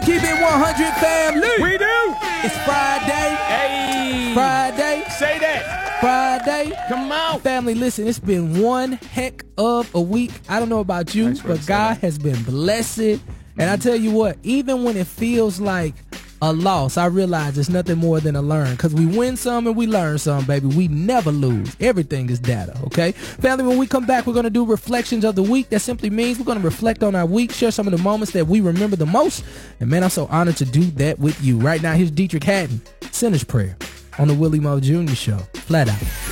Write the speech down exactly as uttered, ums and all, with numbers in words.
keep it one hundred, family. We do. It's Friday. Hey. Friday. Say that. Friday. Come on. Family, listen, it's been one heck of a week. I don't know about you, but God has been blessed. And I tell you what, even when it feels like a loss, I realize it's nothing more than a learn, because we win some and we learn some, baby. We never lose. Everything is data, okay? Family, when we come back, we're going to do reflections of the week. That simply means we're going to reflect on our week, share some of the moments that we remember the most. And man, I'm so honored to do that with you. Right now, here's Dietrich Haddon, Sinner's Prayer, on the Willie Moore Junior Show. Flat out.